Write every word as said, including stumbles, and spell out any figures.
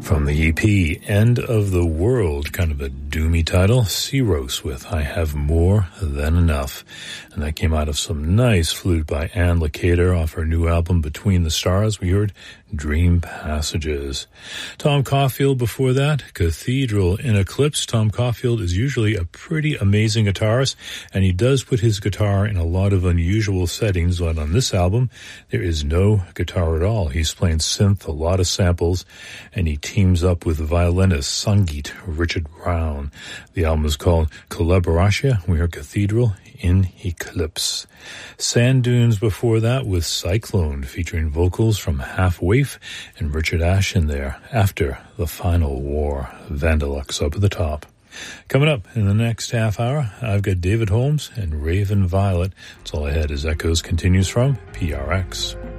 From the E P, End of the World, kind of a doomy title, Ceros with I Have More Than Enough. And that came out of some nice flute by Anne Lakater off her new album, Between the Stars. We heard Dream Passages. Tom Caulfield before that, Cathedral in Eclipse. Tom Caulfield is usually a pretty amazing guitarist, and he does put his guitar in a lot of unusual settings, but on this album, there is no guitar at all. He's playing synth, a lot of samples, and he teams up with violinist Sangeet Richard Brown. The album is called Collaboratia. We heard Cathedral in Eclipse. Sand Dunes before that with Cyclone, featuring vocals from Half Waif and Richard Ashe in there. After the Final War, Vandalux up at the top. Coming up in the next half hour, I've got David Holmes and Raven Violet. That's all I had as Echoes continues from P R X.